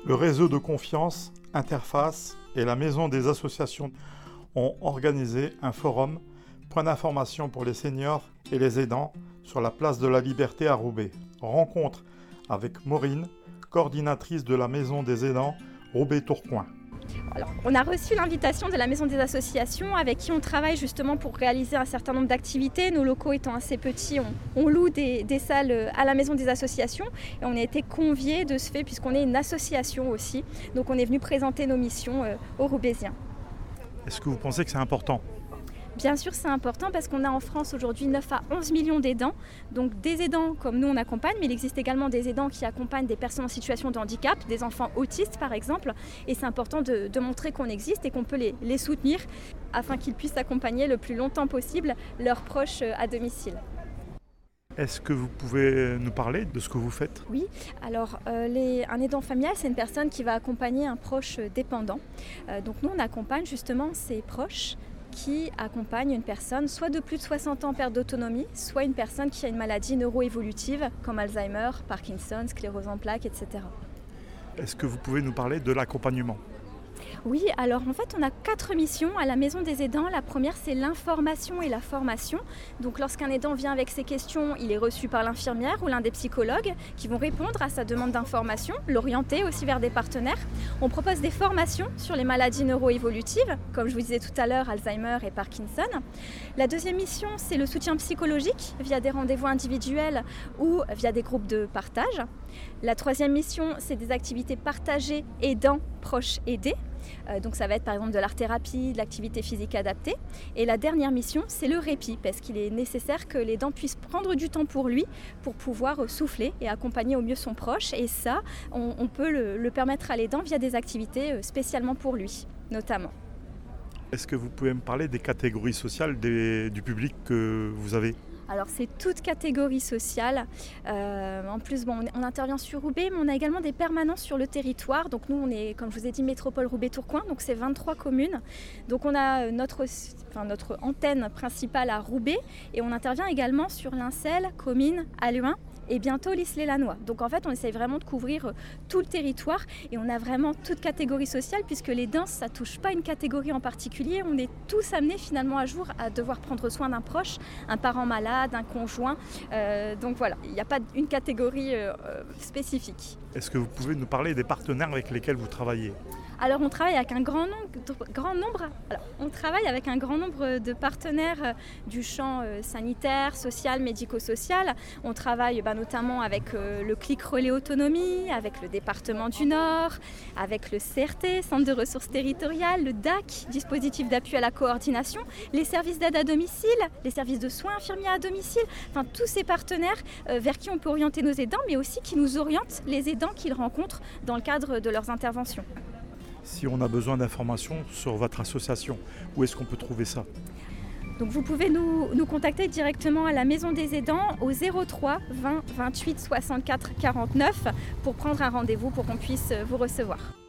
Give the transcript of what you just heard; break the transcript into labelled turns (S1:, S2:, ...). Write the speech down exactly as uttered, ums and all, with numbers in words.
S1: Le réseau de confiance, Interface et la Maison des associations ont organisé un forum, point d'information pour les seniors et les aidants, sur la place de la Liberté à Roubaix. Rencontre avec Maureen, coordinatrice de la Maison des aidants Roubaix-Tourcoing.
S2: Alors, on a reçu l'invitation de la Maison des associations avec qui on travaille justement pour réaliser un certain nombre d'activités. Nos locaux étant assez petits, on, on loue des, des salles à la Maison des associations et on a été conviés de ce fait puisqu'on est une association aussi. Donc on est venu présenter nos missions euh, aux Roubaisiens.
S1: Est-ce que vous pensez que c'est important ?
S2: Bien sûr, c'est important parce qu'on a en France aujourd'hui neuf à onze millions d'aidants. Donc des aidants comme nous on accompagne, mais il existe également des aidants qui accompagnent des personnes en situation de handicap, des enfants autistes par exemple. Et c'est important de, de montrer qu'on existe et qu'on peut les, les soutenir afin qu'ils puissent accompagner le plus longtemps possible leurs proches à domicile.
S1: Est-ce que vous pouvez nous parler de ce que vous faites ?
S2: Oui, alors euh, les, un aidant familial, c'est une personne qui va accompagner un proche dépendant. Euh, donc nous on accompagne justement ces proches qui accompagne une personne soit de plus de soixante ans en perte d'autonomie, soit une personne qui a une maladie neuroévolutive comme Alzheimer, Parkinson, sclérose en plaques, et cetera.
S1: Est-ce que vous pouvez nous parler de l'accompagnement ?
S2: Oui, alors en fait on a quatre missions à la Maison des aidants. La première c'est l'information et la formation. Donc lorsqu'un aidant vient avec ses questions, il est reçu par l'infirmière ou l'un des psychologues qui vont répondre à sa demande d'information, l'orienter aussi vers des partenaires. On propose des formations sur les maladies neuroévolutives, comme je vous disais tout à l'heure, Alzheimer et Parkinson. La deuxième mission c'est le soutien psychologique via des rendez-vous individuels ou via des groupes de partage. La troisième mission c'est des activités partagées aidants, proches, aidés. Euh, donc ça va être par exemple de l'art-thérapie, de l'activité physique adaptée. Et la dernière mission, c'est le répit, parce qu'il est nécessaire que l'aidant puisse prendre du temps pour lui, pour pouvoir souffler et accompagner au mieux son proche. Et ça, on, on peut le, le permettre à l'aidant via des activités spécialement pour lui, notamment.
S1: Est-ce que vous pouvez me parler des catégories sociales des, du public que vous avez ?
S2: Alors c'est toute catégorie sociale. Euh, en plus, bon, on, on intervient sur Roubaix, mais on a également des permanences sur le territoire. Donc nous, on est, comme je vous ai dit, métropole Roubaix-Tourcoing, donc c'est vingt-trois communes. Donc on a notre, enfin, notre antenne principale à Roubaix et on intervient également sur Lincel, Comines, Halluin et bientôt l'Isle-et-Lannoy. Donc en fait, on essaye vraiment de couvrir tout le territoire et on a vraiment toute catégorie sociale puisque les danses, ça touche pas une catégorie en particulier. On est tous amenés finalement à jour à devoir prendre soin d'un proche, un parent malade, un conjoint. Euh, donc voilà, il n'y a pas une catégorie euh, spécifique.
S1: Est-ce que vous pouvez nous parler des partenaires avec lesquels vous travaillez ?
S2: Alors on travaille avec un grand nombre, grand nombre, alors, on travaille avec un grand nombre de partenaires du champ sanitaire, social, médico-social. On travaille bah, notamment avec euh, le Clic Relais Autonomie, avec le département du Nord, avec le C R T, Centre de ressources territoriales, le D A C, dispositif d'appui à la coordination, les services d'aide à domicile, les services de soins infirmiers à domicile, enfin tous ces partenaires euh, vers qui on peut orienter nos aidants, mais aussi qui nous orientent les aidants qu'ils rencontrent dans le cadre de leurs interventions.
S1: Si on a besoin d'informations sur votre association, où est-ce qu'on peut trouver ça ?
S2: Donc vous pouvez nous, nous contacter directement à la Maison des aidants au zéro trois vingt vingt-huit soixante-quatre quarante-neuf pour prendre un rendez-vous pour qu'on puisse vous recevoir.